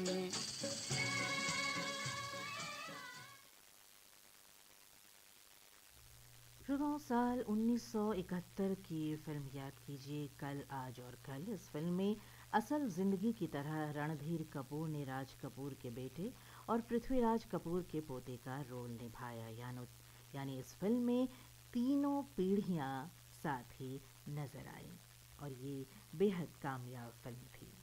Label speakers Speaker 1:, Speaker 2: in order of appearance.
Speaker 1: जाने।
Speaker 2: 1971 की फिल्म याद कीजिए, कल आज और कल। इस फिल्म में असल जिंदगी की तरह रणधीर कपूर ने राज कपूर के बेटे और पृथ्वीराज कपूर के पोते का रोल निभाया। यानी इस फिल्म में तीनों पीढ़ियां साथ ही नजर आई और ये बेहद कामयाब फिल्म थी।